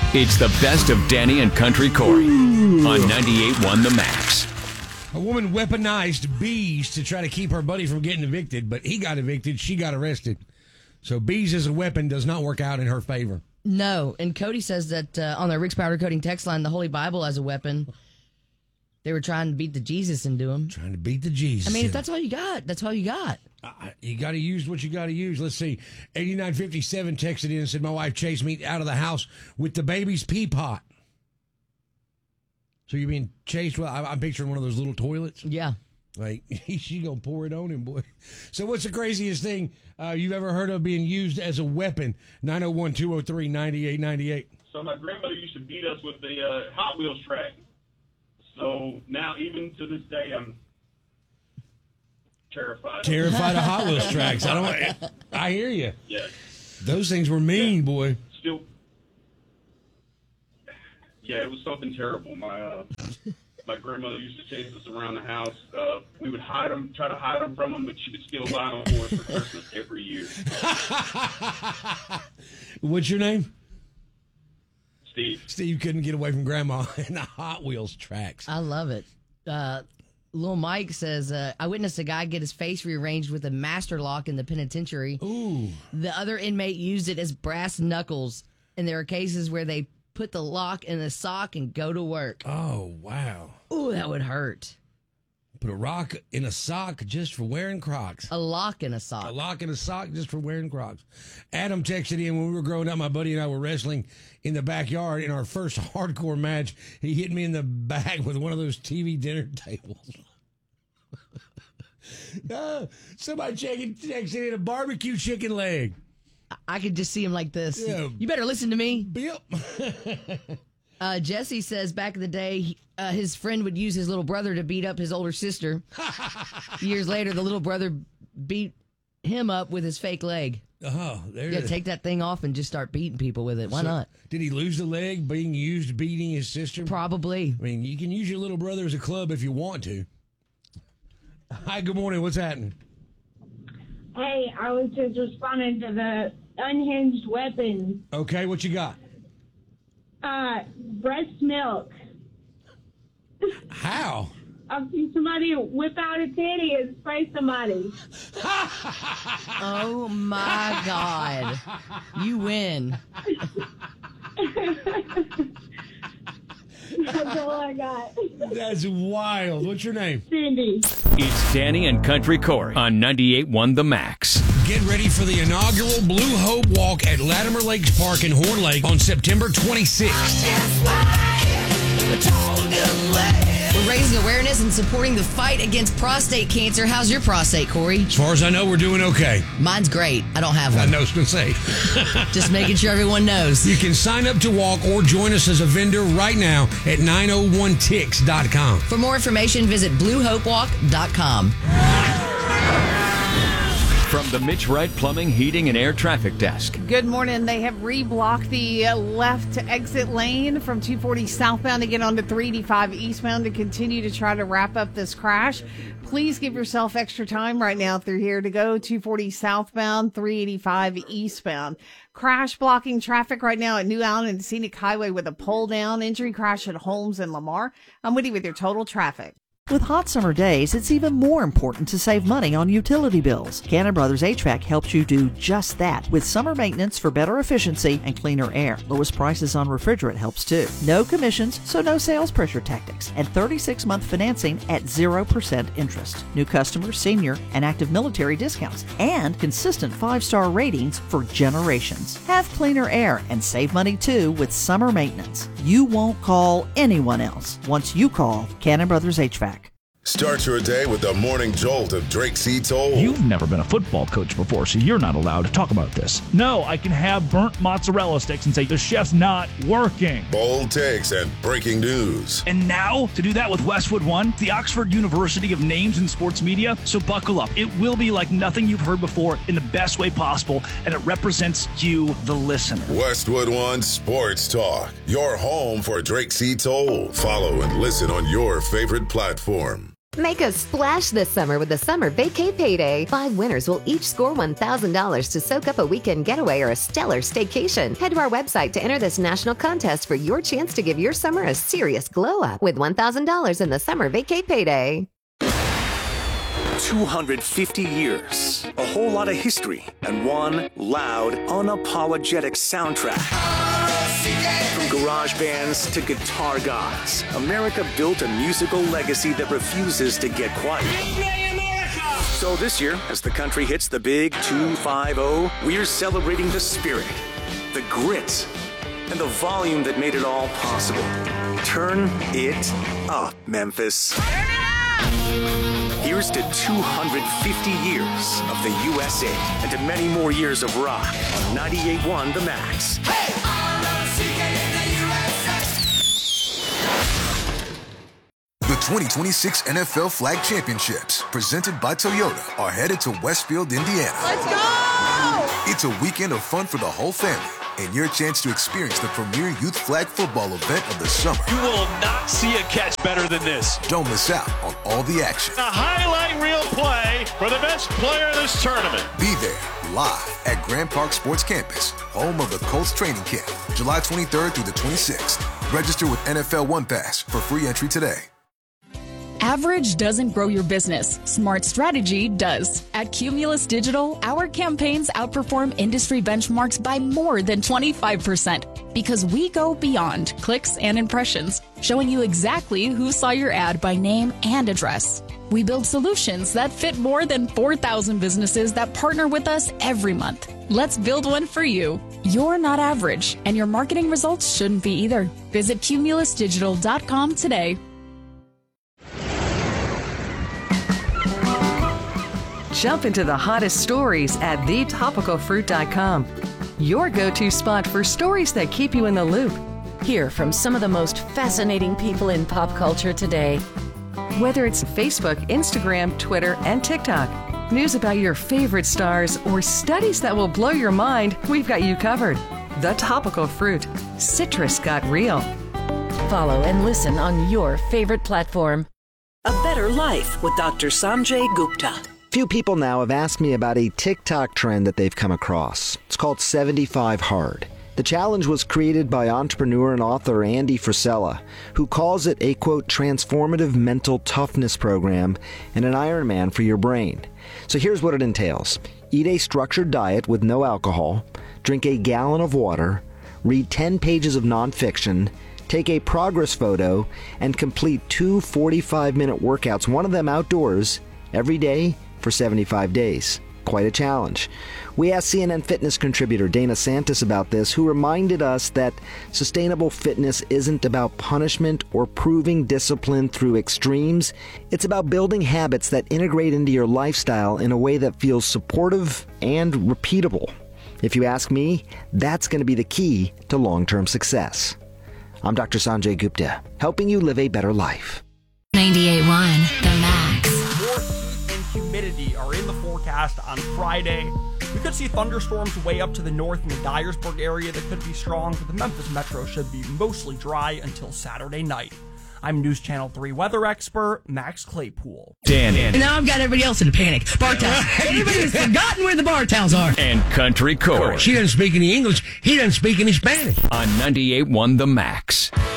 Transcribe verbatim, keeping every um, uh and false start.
It's the best of Danny and Country Corey on ninety-eight point one The Max. A woman weaponized bees to try to keep her buddy from getting evicted, but he got evicted, she got arrested. So bees as a weapon does not work out in her favor. No, and Cody says that uh, on the Rick's Powder Coating text line, the Holy Bible as a weapon. They were trying to beat the Jesus into him. Trying to beat the Jesus. I mean, if that's all you got, that's all you got. Uh, you got to use what you got to use. Let's see. eighty-nine fifty-seven texted in and said, my wife chased me out of the house with the baby's pee pot. So you're being chased? Well, I'm picturing one of those little toilets. Yeah. Like, she's going to pour it on him, boy. So what's the craziest thing uh, you've ever heard of being used as a weapon? nine oh one, two oh three, nine eight nine eight. So my grandmother used to beat us with the uh, Hot Wheels track. So now, even to this day, I'm terrified. Terrified of Hot Wheels tracks. I don't. I hear you. Yeah. Those things were mean, yeah. boy. Still. Yeah, it was something terrible. My uh, my grandmother used to chase us around the house. Uh, we would hide them, try to hide them from them, but she would still buy them for us for Christmas every year. What's your name? Steve. Steve couldn't get away from Grandma in the Hot Wheels tracks. I love it. Uh, Lil Mike says, uh, I witnessed a guy get his face rearranged with a master lock in the penitentiary. Ooh. The other inmate used it as brass knuckles, and there are cases where they put the lock in a sock and go to work. Oh, wow. Ooh, that would hurt. Put a rock in a sock just for wearing Crocs. A lock in a sock. A lock in a sock just for wearing Crocs. Adam texted in when we were growing up, my buddy and I were wrestling in the backyard. In our first hardcore match, he hit me in the back with one of those T V dinner tables. uh, somebody checking, texted in a barbecue chicken leg. I could just see him like this. Yeah. You better listen to me. Yep. Uh, Jesse says back in the day, he, uh, his friend would use his little brother to beat up his older sister. Years later, the little brother beat him up with his fake leg. Oh, there. Yeah, take that thing off and just start beating people with it. Why so, not? Did he lose the leg being used beating his sister? Probably. I mean, you can use your little brother as a club if you want to. Hi, good morning. What's happening? Hey, I was just responding to the unhinged weapon. Okay, what you got? Uh, breast milk. How? I've seen somebody whip out a titty and spray somebody. Oh, my God. You win. That's all I got. That's wild. What's your name? Cindy. It's Danny and Country Corey on ninety-eight point one The Max. Get ready for the inaugural Blue Hope Walk at Latimer Lakes Park in Horn Lake on September twenty-sixth. We're raising awareness and supporting the fight against prostate cancer. How's your prostate, Corey? As far as I know, we're doing okay. Mine's great. I don't have I one. know it's been safe. Just making sure everyone knows. You can sign up to walk or join us as a vendor right now at nine oh one ticks dot com. For more information, visit blue hope walk dot com. From the Mitch Wright Plumbing, Heating, and Air Traffic Desk. Good morning. They have reblocked the uh, left exit lane from two forty southbound to get onto three eighty-five eastbound to continue to try to wrap up this crash. Please give yourself extra time right now if they're here to go two forty southbound, three eighty-five eastbound. Crash blocking traffic right now at New Allen and Scenic Highway with a pole down. Injury crash at Holmes and Lamar. I'm Woody with your total traffic. With hot summer days, it's even more important to save money on utility bills. Cannon Brothers H V A C helps you do just that with summer maintenance for better efficiency and cleaner air. Lowest prices on refrigerant helps too. No commissions, so no sales pressure tactics. And thirty-six month financing at zero percent interest. New customers, senior, and active military discounts. And consistent five-star ratings for generations. Have cleaner air and save money too with summer maintenance. You won't call anyone else once you call Cannon Brothers H V A C. Start your day with the morning jolt of Drake C. Toll. You've never been a football coach before, so you're not allowed to talk about this. No, I can have burnt mozzarella sticks and say the chef's not working. Bold takes and breaking news. And now, to do that with Westwood One, the Oxford University of Names in Sports Media. So buckle up. It will be like nothing you've heard before in the best way possible, and it represents you, the listener. Westwood One Sports Talk, your home for Drake C. Toll. Follow and listen on your favorite platform. Make a splash this summer with the Summer Vacay Payday. Five winners will each score one thousand dollars to soak up a weekend getaway or a stellar staycation. Head to our website to enter this national contest for your chance to give your summer a serious glow up with one thousand dollars in the Summer Vacay Payday. two hundred fifty years, a whole lot of history, and one loud, unapologetic soundtrack. From garage bands to guitar gods, America built a musical legacy that refuses to get quiet. So this year, as the country hits the big two five oh, we're celebrating the spirit, the grit, and the volume that made it all possible. Turn it up, Memphis. Here's to two hundred fifty years of the U S A and to many more years of rock on ninety-eight point one The Max. Hey! The twenty twenty-six N F L Flag Championships, presented by Toyota, are headed to Westfield, Indiana. Let's go! It's a weekend of fun for the whole family and your chance to experience the premier youth flag football event of the summer. You will not see a catch better than this. Don't miss out on all the action. A highlight reel play for the best player of this tournament. Be there live at Grand Park Sports Campus, home of the Colts training camp, July twenty-third through the twenty-sixth. Register with N F L One Pass for free entry today. Average doesn't grow your business. Smart strategy does. At Cumulus Digital, our campaigns outperform industry benchmarks by more than twenty-five percent because we go beyond clicks and impressions, showing you exactly who saw your ad by name and address. We build solutions that fit more than four thousand businesses that partner with us every month. Let's build one for you. You're not average, and your marketing results shouldn't be either. Visit cumulus digital dot com today. Jump into the hottest stories at the topical fruit dot com. Your go-to spot for stories that keep you in the loop. Hear from some of the most fascinating people in pop culture today. Whether it's Facebook, Instagram, Twitter, and TikTok, news about your favorite stars, or studies that will blow your mind, we've got you covered. The Topical Fruit. Citrus got real. Follow and listen on your favorite platform. A Better Life with Doctor Sanjay Gupta. Few people now have asked me about a TikTok trend that they've come across. It's called seventy-five hard. The challenge was created by entrepreneur and author Andy Frisella, who calls it a, quote, transformative mental toughness program and an Ironman for your brain. So here's what it entails. Eat a structured diet with no alcohol, drink a gallon of water, read ten pages of nonfiction, take a progress photo, and complete two forty-five minute workouts, one of them outdoors, every day for seventy-five days. Quite a challenge. We asked C N N Fitness contributor Dana Santis about this, who reminded us that sustainable fitness isn't about punishment or proving discipline through extremes. It's about building habits that integrate into your lifestyle in a way that feels supportive and repeatable. If you ask me, that's going to be the key to long-term success. I'm Doctor Sanjay Gupta, helping you live a better life. ninety-eight point one The Max. More heat and humidity are in the forecast on Friday. We could see thunderstorms way up to the north in the Dyersburg area that could be strong, but the Memphis metro should be mostly dry until Saturday night. I'm News Channel three weather expert Max Claypool. Dan. And now I've got everybody else in a panic. Bar towels. Everybody's forgotten where the bar towels are. And Country Corey. She doesn't speak any English. He doesn't speak any Spanish. On ninety-eight point one The Max.